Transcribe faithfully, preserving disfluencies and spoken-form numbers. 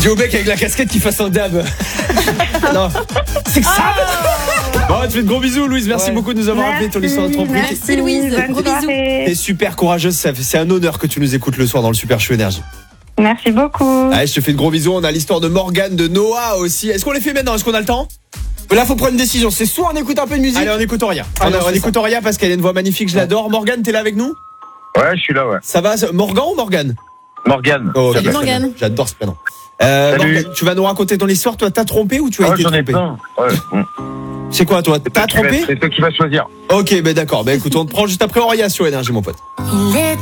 Dis au mec avec la casquette qui fasse un dab. Non, c'est que ça. Bon, tu fais de gros bisous, Louise. Merci ouais. beaucoup de nous avoir appelé ton histoire de tromperie. Merci Louise. Gros bisous. T'es super courageuse. C'est un honneur que tu nous écoutes le soir dans le Super Show Énergie. Merci beaucoup. Allez, je te fais de gros bisous. On a l'histoire de Morgane, de Noah aussi. Est-ce qu'on les fait maintenant? Est-ce qu'on a le temps? Là, faut prendre une décision. C'est soit on écoute un peu de musique. Allez, on écoute rien. Allez, on, on écoute rien parce qu'elle a une voix magnifique. Je l'adore. Morgane, t'es là avec nous? Ouais, je suis là, ouais. Ça va? Morgan ou Morgane? Morgane. Oh, Salut Morgane. J'adore ce prénom. Euh, Morgane, tu vas nous raconter ton histoire. Toi, t'as trompé ou tu as oh, été j'en ai trompé? plein. Ouais. C'est quoi, toi? T'as trompé? C'est toi qui vas choisir. Ok, ben d'accord. Ben écoute, on te prend juste après Auria sur Énergie, mon pote.